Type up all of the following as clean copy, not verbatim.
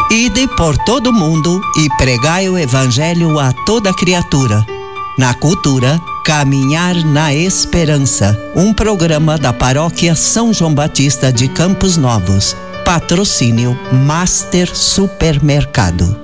Ide por todo mundo e pregai o evangelho a toda criatura. Na cultura, Caminhar na Esperança, um programa da Paróquia São João Batista de Campos Novos. Patrocínio Master Supermercado.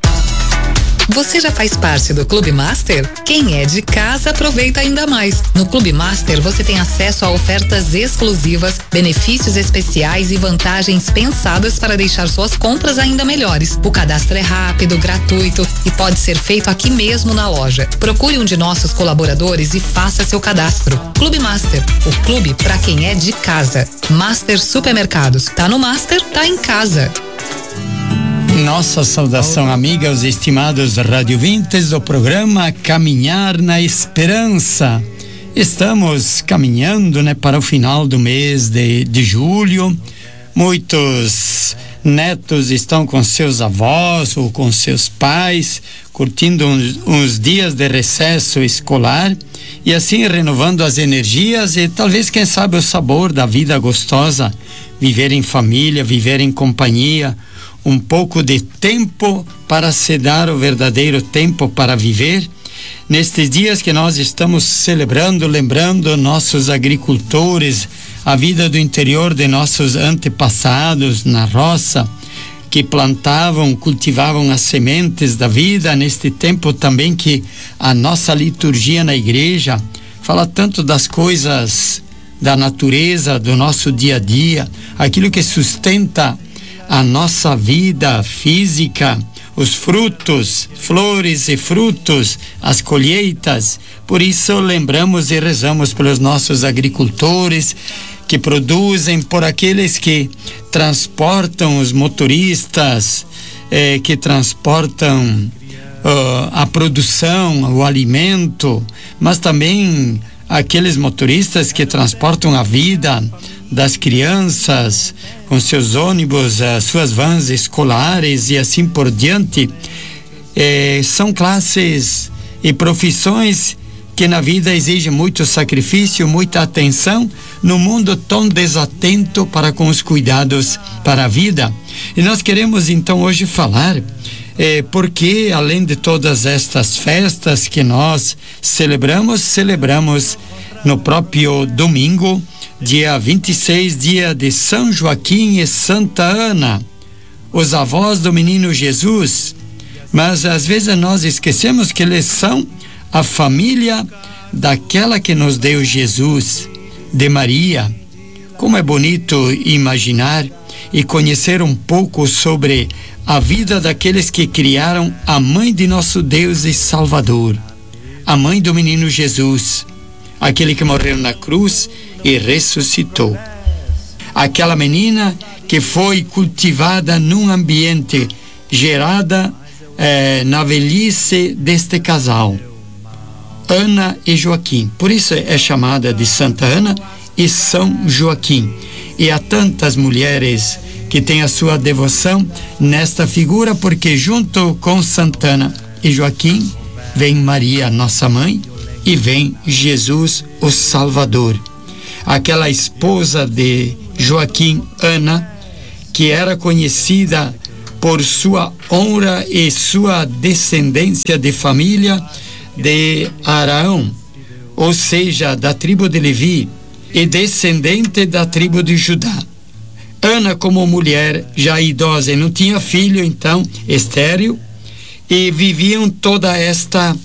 Você já faz parte do Clube Master? Quem é de casa aproveita ainda mais. No Clube Master você tem acesso a ofertas exclusivas, benefícios especiais e vantagens pensadas para deixar suas compras ainda melhores. O cadastro é rápido, gratuito e pode ser feito aqui mesmo na loja. Procure um de nossos colaboradores e faça seu cadastro. Clube Master, o clube para quem é de casa. Master Supermercados. Tá no Master, tá em casa. Nossa saudação amiga aos estimados radiovintes do programa Caminhar na Esperança. Estamos caminhando, para o final do mês de julho. Muitos netos estão com seus avós ou com seus pais, curtindo uns dias de recesso escolar e assim renovando as energias e talvez, quem sabe, o sabor da vida gostosa, viver em família, viver em companhia. Um pouco de tempo para se dar o verdadeiro tempo para viver. Nestes dias que nós estamos celebrando, lembrando nossos agricultores, a vida do interior de nossos antepassados na roça, que plantavam, cultivavam as sementes da vida. Neste tempo também que a nossa liturgia na igreja fala tanto das coisas da natureza, do nosso dia a dia, aquilo que sustenta a nossa vida física, os frutos, flores e frutos, as colheitas. Por isso lembramos e rezamos pelos nossos agricultores que produzem, por aqueles que transportam, os motoristas que transportam a produção, o alimento, mas também aqueles motoristas que transportam a vida das crianças com seus ônibus, suas vans escolares e assim por diante. São classes e profissões que na vida exigem muito sacrifício, muita atenção, no mundo tão desatento para com os cuidados para a vida. E nós queremos então hoje falar porque além de todas estas festas que nós celebramos no próprio domingo, dia 26, dia de São Joaquim e Santa Ana, os avós do menino Jesus. Mas às vezes nós esquecemos que eles são a família daquela que nos deu Jesus, de Maria. Como é bonito imaginar e conhecer um pouco sobre a vida daqueles que criaram a mãe de nosso Deus e Salvador, a mãe do menino Jesus, aquele que morreu na cruz e ressuscitou. Aquela menina que foi cultivada num ambiente gerada na velhice deste casal, Ana e Joaquim. Por isso é chamada de Santa Ana e São Joaquim. E há tantas mulheres que têm a sua devoção nesta figura, porque junto com Santa Ana e Joaquim vem Maria, nossa mãe, e vem Jesus, o Salvador. Aquela esposa de Joaquim, Ana, que era conhecida por sua honra e sua descendência de família de Arão, ou seja, da tribo de Levi, e descendente da tribo de Judá. Ana, como mulher já idosa e não tinha filho, então estéril, e viviam toda esta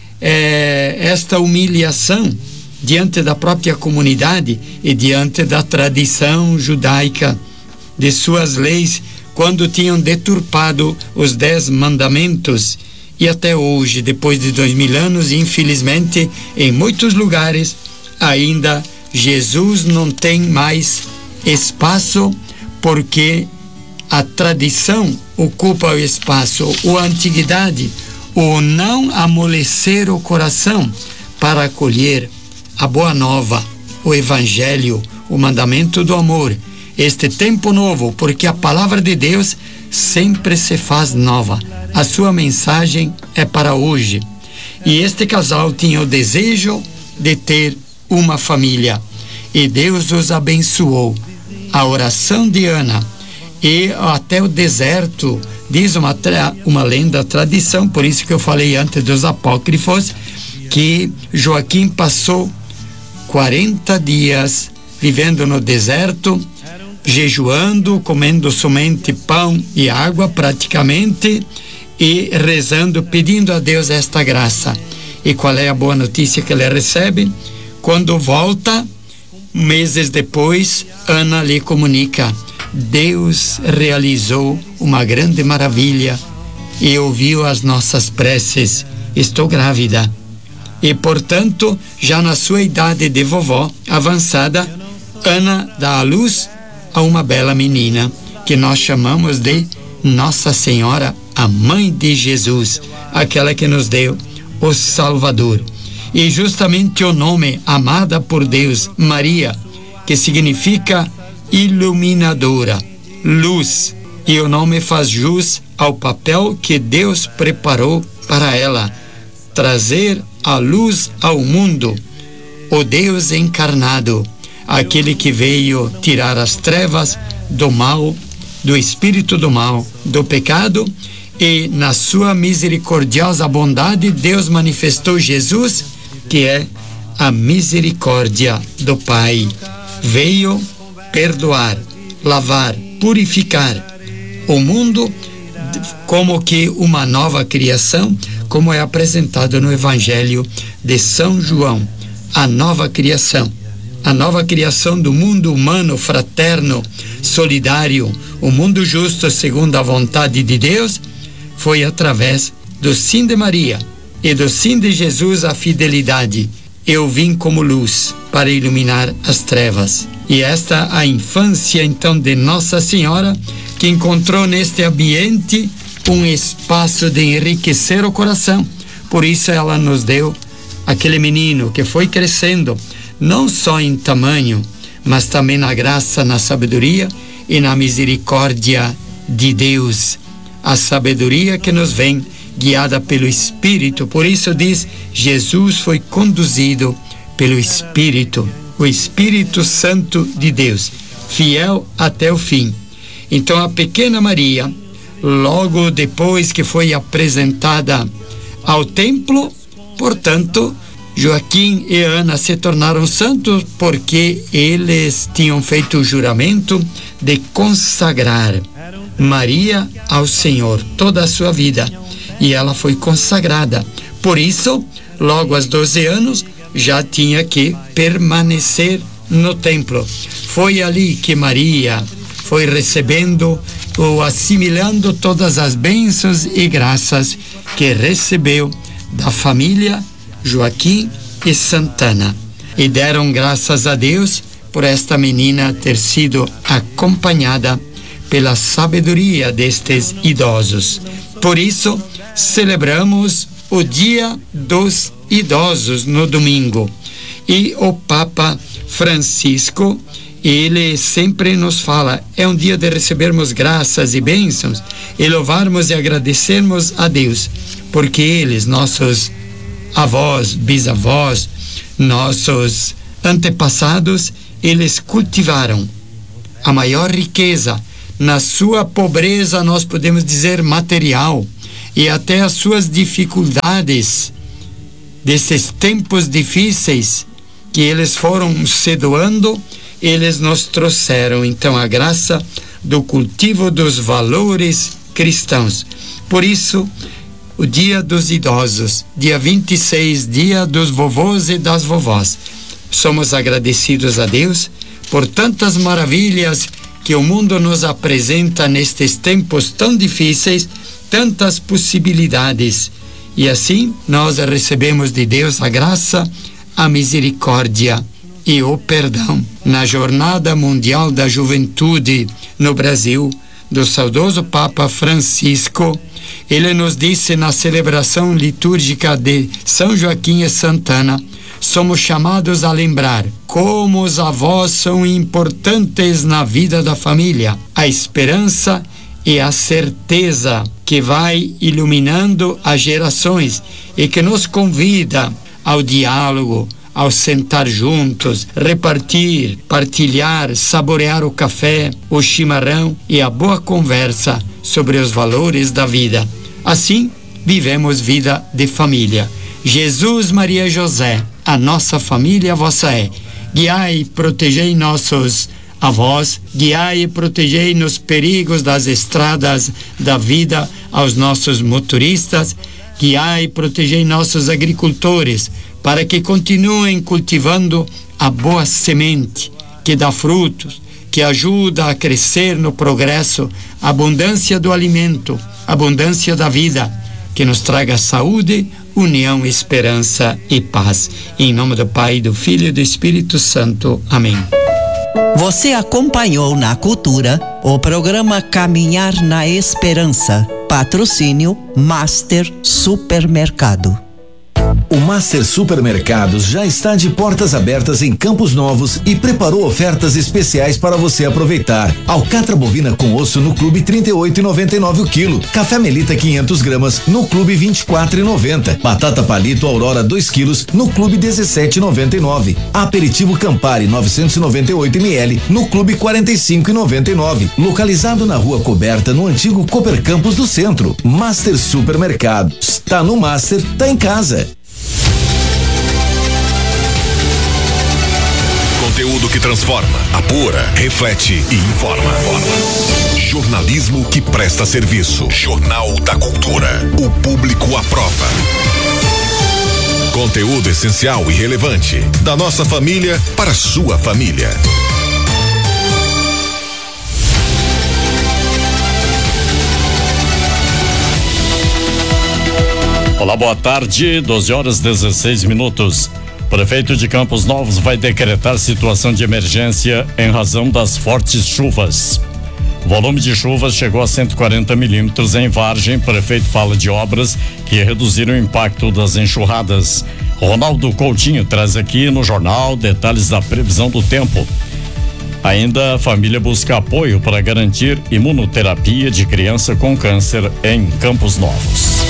humilhação diante da própria comunidade e diante da tradição judaica de suas leis, quando tinham deturpado os 10 mandamentos. E até hoje, depois de 2000 anos, infelizmente, em muitos lugares, ainda Jesus não tem mais espaço, porque a tradição ocupa o espaço, a antiguidade, o não amolecer o coração para acolher a boa nova, o evangelho, o mandamento do amor, este tempo novo, porque a palavra de Deus sempre se faz nova. A sua mensagem é para hoje. E este casal tinha o desejo de ter uma família, e Deus os abençoou. A oração de Ana e até o deserto Diz uma lenda, tradição, por isso que eu falei antes dos apócrifos, que Joaquim passou 40 dias vivendo no deserto, jejuando, comendo somente pão e água praticamente, e rezando, pedindo a Deus esta graça. E qual é a boa notícia que ele recebe? Quando volta, meses depois, Ana lhe comunica: Deus realizou uma grande maravilha e ouviu as nossas preces. Estou grávida. E, portanto, já na sua idade de vovó avançada, Ana dá à luz a uma bela menina, que nós chamamos de Nossa Senhora, a Mãe de Jesus, aquela que nos deu o Salvador. E justamente o nome, amada por Deus, Maria, que significa iluminadora, luz, e o nome faz jus ao papel que Deus preparou para ela, trazer a luz ao mundo, o Deus encarnado, aquele que veio tirar as trevas do mal, do espírito do mal, do pecado, e na sua misericordiosa bondade Deus manifestou Jesus, que é a misericórdia do Pai. Veio perdoar, lavar, purificar o mundo como que uma nova criação, como é apresentado no Evangelho de São João. A nova criação do mundo humano, fraterno, solidário, o mundo justo segundo a vontade de Deus, foi através do sim de Maria e do sim de Jesus a fidelidade. Eu vim como luz para iluminar as trevas. E esta a infância então de Nossa Senhora, que encontrou neste ambiente um espaço de enriquecer o coração. Por isso ela nos deu aquele menino que foi crescendo, não só em tamanho, mas também na graça, na sabedoria e na misericórdia de Deus. A sabedoria que nos vem guiada pelo Espírito. Por isso diz, Jesus foi conduzido pelo Espírito, o Espírito Santo de Deus, fiel até o fim. Então a pequena Maria, logo depois que foi apresentada ao templo, portanto, Joaquim e Ana se tornaram santos porque eles tinham feito o juramento de consagrar Maria ao Senhor toda a sua vida, e ela foi consagrada. Por isso, logo aos 12 anos, já tinha que permanecer no templo. Foi ali que Maria foi recebendo ou assimilando todas as bênçãos e graças que recebeu da família Joaquim e Santana. E deram graças a Deus por esta menina ter sido acompanhada pela sabedoria destes idosos. Por isso, celebramos o Dia dos Idosos no domingo. E o Papa Francisco, ele sempre nos fala, é um dia de recebermos graças e bênçãos e louvarmos e agradecermos a Deus, porque eles, nossos avós, bisavós, nossos antepassados, eles cultivaram a maior riqueza. Na sua pobreza, nós podemos dizer material, e até as suas dificuldades desses tempos difíceis que eles foram se doando, eles nos trouxeram então a graça do cultivo dos valores cristãos. Por isso, o Dia dos Idosos, dia 26, dia dos vovôs e das vovós. Somos agradecidos a Deus por tantas maravilhas que o mundo nos apresenta nestes tempos tão difíceis, tantas possibilidades. E assim nós recebemos de Deus a graça, a misericórdia e o perdão. Na Jornada Mundial da Juventude no Brasil, do saudoso Papa Francisco, ele nos disse na celebração litúrgica de São Joaquim e Santana, somos chamados a lembrar como os avós são importantes na vida da família, a esperança e a certeza que vai iluminando as gerações e que nos convida ao diálogo, ao sentar juntos, repartir, partilhar, saborear o café, o chimarrão e a boa conversa sobre os valores da vida. Assim, vivemos vida de família. Jesus, Maria e José, a nossa família vossa é. Guiai e protegei nossos avós, guiai e protegei nos perigos das estradas da vida aos nossos motoristas, guiai e protegei nossos agricultores, para que continuem cultivando a boa semente, que dá frutos, que ajuda a crescer no progresso, a abundância do alimento, a abundância da vida, que nos traga saúde, união, esperança e paz. Em nome do Pai, do Filho e do Espírito Santo. Amém. Você acompanhou na Cultura o programa Caminhar na Esperança. Patrocínio Master Supermercado. O Master Supermercados já está de portas abertas em Campos Novos e preparou ofertas especiais para você aproveitar. Alcatra bovina com osso no Clube 38,99 o quilo. Café Melita 500 gramas no Clube 24,90. Batata Palito Aurora 2 quilos no Clube 17,99. Aperitivo Campari 998 ml no Clube 45,99. Localizado na Rua Coberta, no antigo Cooper Campos do Centro. Master Supermercados. Tá no Master, tá em casa. Conteúdo que transforma, apura, reflete e informa. Jornalismo que presta serviço. Jornal da Cultura. O público aprova. Conteúdo essencial e relevante. Da nossa família para a sua família. Olá, boa tarde, 12h16. Prefeito de Campos Novos vai decretar situação de emergência em razão das fortes chuvas. O volume de chuvas chegou a 140 milímetros em Vargem. Prefeito fala de obras que reduziram o impacto das enxurradas. Ronaldo Coutinho traz aqui no jornal detalhes da previsão do tempo. Ainda a família busca apoio para garantir imunoterapia de criança com câncer em Campos Novos.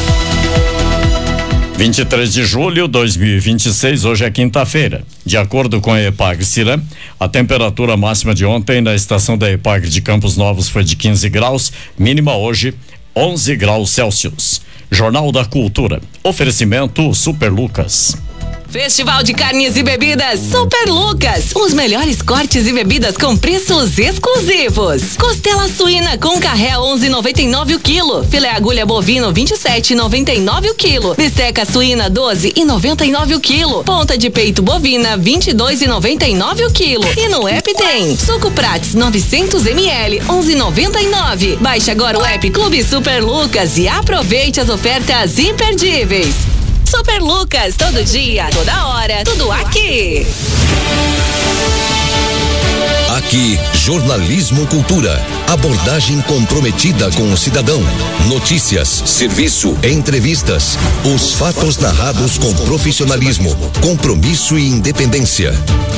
23 de julho de 2026, hoje é quinta-feira. De acordo com a Epagre-Ciran, a temperatura máxima de ontem na estação da Epagre de Campos Novos foi de 15 graus, mínima hoje 11 graus Celsius. Jornal da Cultura. Oferecimento Super Lucas. Festival de Carnes e Bebidas Super Lucas. Os melhores cortes e bebidas com preços exclusivos. Costela suína com carré 11,99 o quilo. Filé agulha bovino 27,99 o quilo. Bisteca suína 12,99 o quilo. Ponta de peito bovina 22,99 o quilo. E no app tem suco Prats 900 ml 11,99. Baixe agora o app Clube Super Lucas e aproveite as ofertas imperdíveis. Super Lucas, todo dia, toda hora, tudo aqui. Aqui, jornalismo cultura. Abordagem comprometida com o cidadão. Notícias, serviço, entrevistas. Os fatos narrados com profissionalismo, compromisso e independência.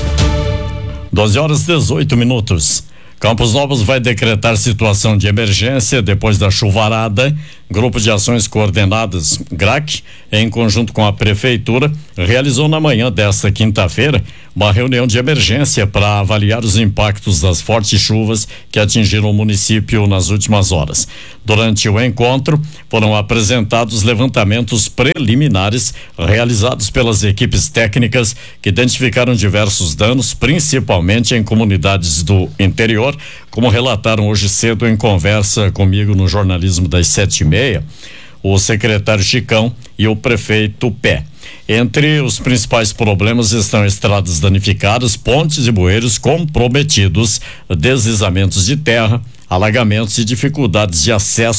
12h18. Campos Novos vai decretar situação de emergência depois da chuvarada. Grupo de Ações Coordenadas, GRAC, em conjunto com a Prefeitura, realizou na manhã desta quinta-feira uma reunião de emergência para avaliar os impactos das fortes chuvas que atingiram o município nas últimas horas. Durante o encontro, foram apresentados levantamentos preliminares realizados pelas equipes técnicas que identificaram diversos danos, principalmente em comunidades do interior, como relataram hoje cedo em conversa comigo no jornalismo das 7h30, o secretário Chicão e o prefeito Pé. Entre os principais problemas estão estradas danificadas, pontes e bueiros comprometidos, deslizamentos de terra, alagamentos e dificuldades de acesso